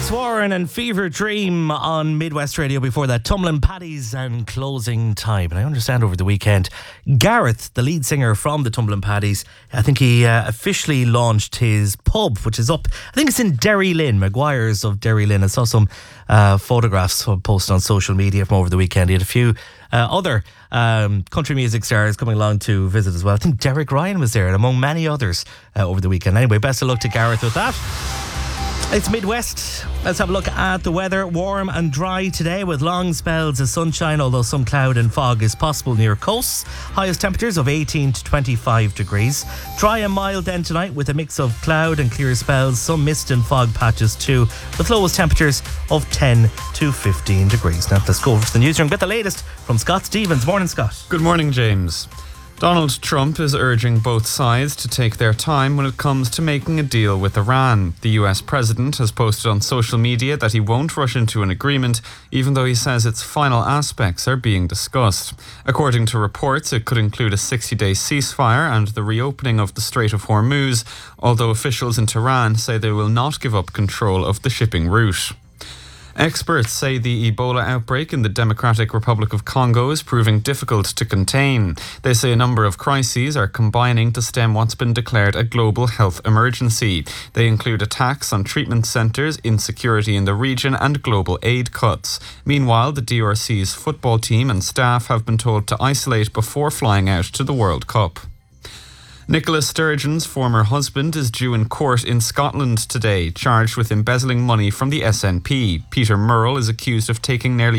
Alex Warren and Fever Dream on Midwest Radio. Before that, Tumbling Paddies and Closing Time. And I understand over the weekend, Gareth, the lead singer from the Tumbling Paddies, I think he officially launched his pub, which is up, I think it's in Derry Lynn, Maguire's of Derry Lynn. I saw some photographs posted on social media from over the weekend. He had a few other country music stars coming along to visit as well. I think Derek Ryan was there, and among many others over the weekend. Anyway, best of luck to Gareth with that. It's Midwest. Let's have a look at the weather. Warm and dry today with long spells of sunshine, although some cloud and fog is possible near coasts. Highest temperatures of 18 to 25 degrees. Dry and mild then tonight with a mix of cloud and clear spells, some mist and fog patches too. The lowest temperatures of 10 to 15 degrees. Now let's go over to the newsroom. Get the latest from Scott Stevens. Morning, Scott. Good morning, James. Donald Trump is urging both sides to take their time when it comes to making a deal with Iran. The US president has posted on social media that he won't rush into an agreement, even though he says its final aspects are being discussed. According to reports, it could include a 60-day ceasefire and the reopening of the Strait of Hormuz, although officials in Tehran say they will not give up control of the shipping route. Experts say the Ebola outbreak in the Democratic Republic of Congo is proving difficult to contain. They say a number of crises are combining to stem what's been declared a global health emergency. They include attacks on treatment centres, insecurity in the region and global aid cuts. Meanwhile, the DRC's football team and staff have been told to isolate before flying out to the World Cup. Nicola Sturgeon's former husband is due in court in Scotland today, charged with embezzling money from the SNP. Peter Murrell is accused of taking nearly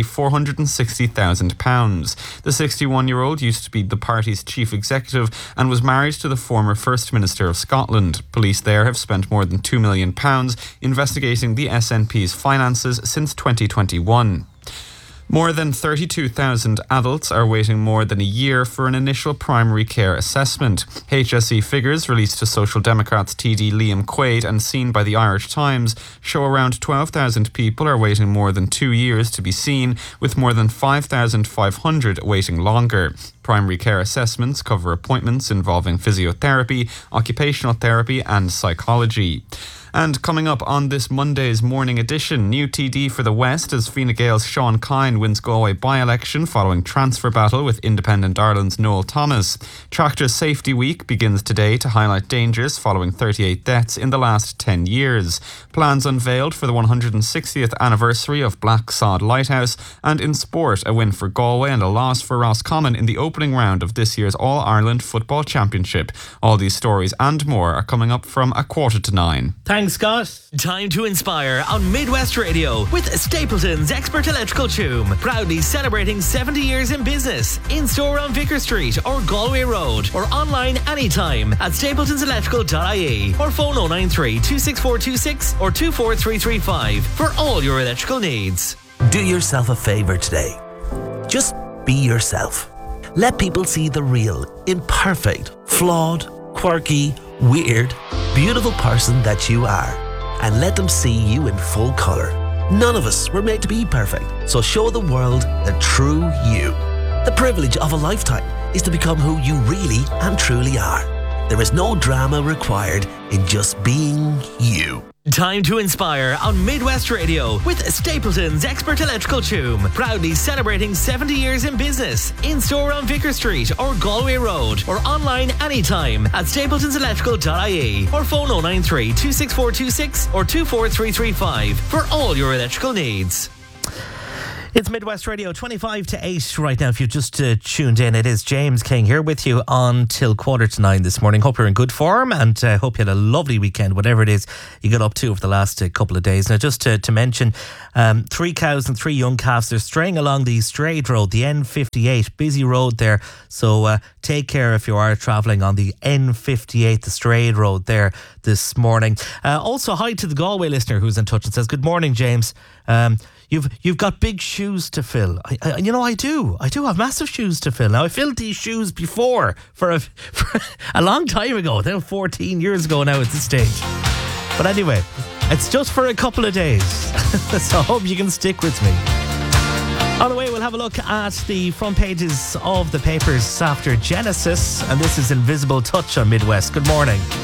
£460,000. The 61-year-old used to be the party's chief executive and was married to the former First Minister of Scotland. Police there have spent more than £2 million investigating the SNP's finances since 2021. More than 32,000 adults are waiting more than a year for an initial primary care assessment. HSE figures released to Social Democrats TD Liam Quaid and seen by the Irish Times show around 12,000 people are waiting more than 2 years to be seen, with more than 5,500 waiting longer. Primary care assessments cover appointments involving physiotherapy, occupational therapy and psychology. And coming up on this Monday's morning edition, new TD for the West as Fine Gael's Sean Kine wins Galway by-election following transfer battle with Independent Ireland's Noel Thomas. Tractor Safety Week begins today to highlight dangers following 38 deaths in the last 10 years. Plans unveiled for the 160th anniversary of Black Sod Lighthouse. And in sport, a win for Galway and a loss for Roscommon in the opening round of this year's All-Ireland Football Championship. All these stories and more are coming up from 8:45. Thanks, Scott. Time to inspire on Midwest Radio with Stapleton's Expert Electrical Tomb. Proudly celebrating 70 years in business. In-store on Vicar Street or Galway Road, or online anytime at stapletonselectrical.ie or phone 093 26426 or 24335 for all your electrical needs. Do yourself a favour today. Just be yourself. Let people see the real, imperfect, flawed, quirky, weird, beautiful person that you are, and let them see you in full colour. None of us were made to be perfect, so show the world the true you. The privilege of a lifetime is to become who you really and truly are. There is no drama required in just being you. Time to inspire on Midwest Radio with Stapleton's Expert Electrical Tomb. Proudly celebrating 70 years in business. In-store on Vicar Street or Galway Road, or online anytime at stapletonselectrical.ie or phone 093 26426 or 24335 for all your electrical needs. It's Midwest Radio, 25 to 8 right now. If you've just tuned in, it is James King here with you until 8:45 this morning. Hope you're in good form and hope you had a lovely weekend, whatever it is you got up to over the last couple of days. Now, just to mention, 3 cows and 3 young calves, they're straying along the Strayed Road, the N58, busy road there. So take care if you are travelling on the N58, the Strayed Road there this morning. Also, hi to the Galway listener who's in touch and says, good morning, James. You've got big shoes to fill. I do have massive shoes to fill. Now, I filled these shoes before for a long time ago. They're 14 years ago now at this stage. But anyway, it's just for a couple of days. So I hope you can stick with me. On the way, we'll have a look at the front pages of the papers after Genesis. And this is Invisible Touch on Midwest. Good morning.